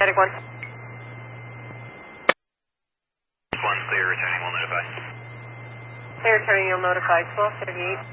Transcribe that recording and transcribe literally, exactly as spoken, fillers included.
Static one. One clear, returning, we'll notify. Clear, returning, you'll notify. twelve thirty-eight.